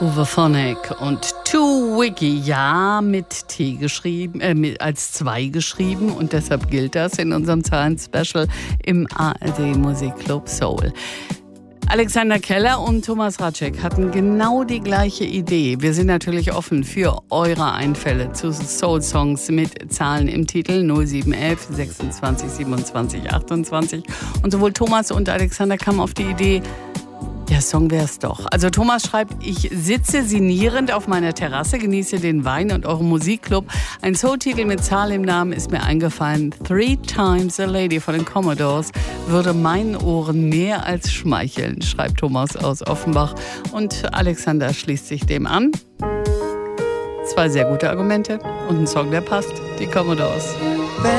Uwe Vonneck und Too Wiki, ja, mit T geschrieben, als 2 geschrieben, und deshalb gilt das in unserem Zahlen-Special im ARD Musikclub Soul. Alexander Keller und Thomas Ratschek hatten genau die gleiche Idee. Wir sind natürlich offen für eure Einfälle zu Soul-Songs mit Zahlen im Titel 0711 26 27 28. Und sowohl Thomas und Alexander kamen auf die Idee, der Song wär's doch. Also Thomas schreibt: Ich sitze sinnierend auf meiner Terrasse, genieße den Wein und euren Musikclub. Ein Soul-Titel mit Zahl im Namen ist mir eingefallen. 3 Times a Lady von den Commodores würde meinen Ohren mehr als schmeicheln, schreibt Thomas aus Offenbach. Und Alexander schließt sich dem an. 2 sehr gute Argumente und ein Song, der passt. Die Commodores.